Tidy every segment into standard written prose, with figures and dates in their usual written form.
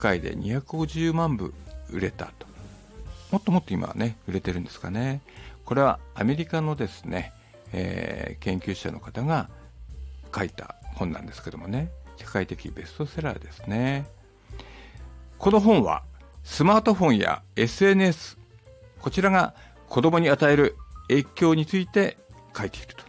回で250万部売れたと。もっともっと今はね売れてるんですかね。これはアメリカのですね、研究者の方が書いた本なんですけどもね、世界的ベストセラーですね。この本はスマートフォンや SNS、 こちらが子供に与える影響について書いていると。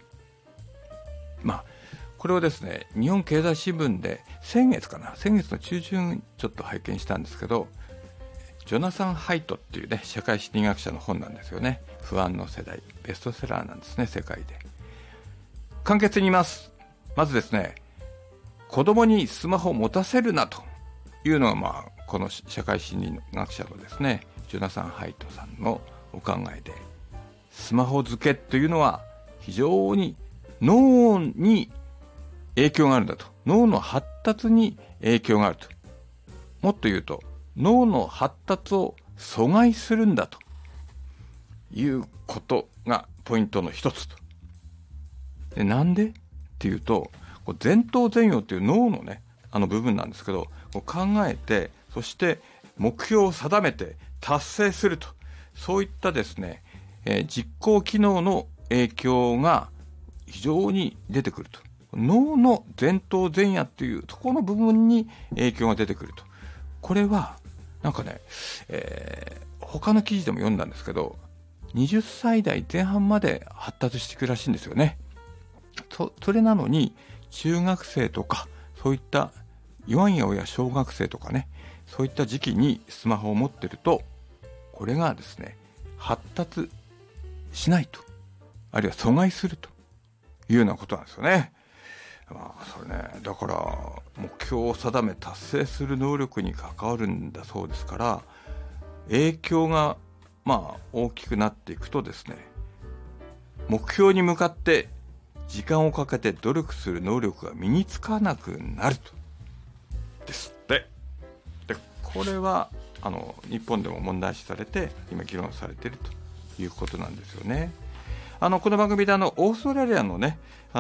これをですね、日本経済新聞で先月の中旬ちょっと拝見したんですけど、ジョナサン・ハイトっていうね社会心理学者の本なんですよね。不安の世代、ベストセラーなんですね、世界で。簡潔に言います。まずですね、子供にスマホを持たせるなというのがこの社会心理学者のですねジョナサン・ハイトさんのお考えで、スマホ付けというのは非常に脳に影響があるんだと。脳の発達に影響があると。もっと言うと脳の発達を阻害するんだということがポイントの一つと。で、なんでっていうと、前頭前葉っていう脳のね部分なんですけど、考えて、そして目標を定めて達成すると、そういったですね、実行機能の影響が非常に出てくると。脳の前頭前野っていうところの部分に影響が出てくると。これはなんかね、他の記事でも読んだんですけど、20歳代前半まで発達していくらしいんですよね。それなのに中学生とかそういった弱い親小学生とかね、そういった時期にスマホを持ってると、これがですね発達しないと、あるいは阻害するというようなことなんですよね。それね、だから目標を定め達成する能力に関わるんだそうですから、影響が大きくなっていくとですね、目標に向かって時間をかけて努力する能力が身につかなくなるとですって。で、これは日本でも問題視されて今議論されているということなんですよね。この番組でオーストラリアのね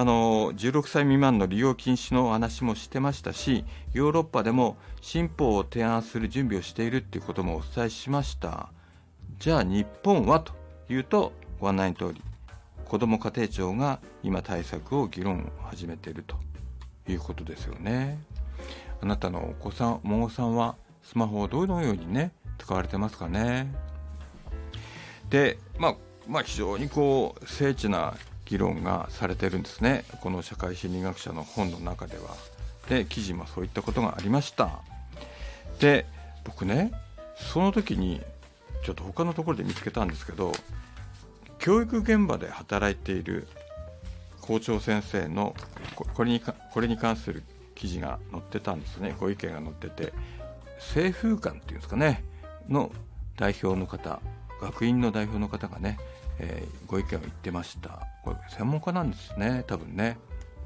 16歳未満の利用禁止の話もしてましたし、ヨーロッパでも新法を提案する準備をしているっていうこともお伝えしました。じゃあ日本はというと、ご案内の通り子ども家庭庁が今対策を議論を始めているということですよね。あなたのお子さん、お孫さんはスマホをどのようにね使われてますかね。で、非常に精緻な議論がされているんですね、この社会心理学者の本の中では。で、記事もそういったことがありました。で、僕ね、その時にちょっと他のところで見つけたんですけど、教育現場で働いている校長先生のこれに関する記事が載ってたんですね。ご意見が載ってて、清風館っていうんですかねの代表の方、学院の代表の方がね、ご意見を言ってました。これ専門家なんですね、多分ね。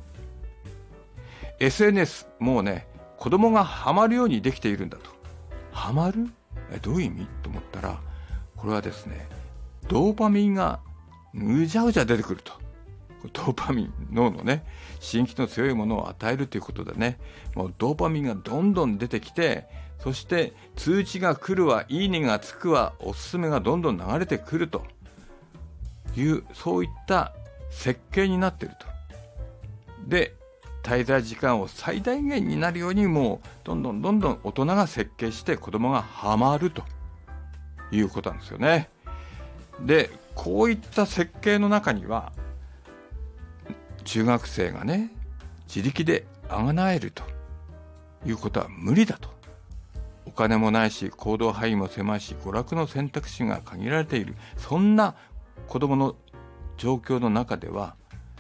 SNS もうね子供がハマるようにできているんだと。ハマる？どういう意味と思ったら、これはですね、ドーパミンがうじゃうじゃ出てくると。ドーパミン、脳のね刺激の強いものを与えるということでね、もうドーパミンがどんどん出てきて、そして通知が来るわ、いいねがつくわ、おすすめがどんどん流れてくるという、そういった設計になっていると。で、滞在時間を最大限になるように、もうどんどん大人が設計して子供がハマるということなんですよね。で、こういった設計の中には中学生がね自力で賄えるということは無理だと。お金もないし、行動範囲も狭いし、娯楽の選択肢が限られている、そんな子供の状況の中では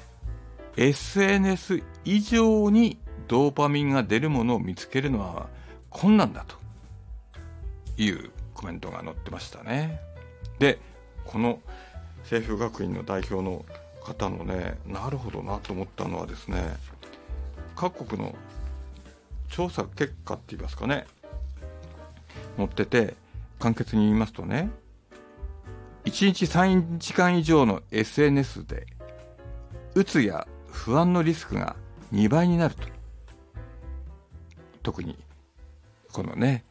SNS 以上にドーパミンが出るものを見つけるのは困難だというコメントが載ってましたね。で、この清風学院の代表の方のね、なるほどなと思ったのはですね、各国の調査結果って言いますかね、載ってて、簡潔に言いますとね、1日3時間以上の SNS でうつや不安のリスクが2倍になると。特にこのね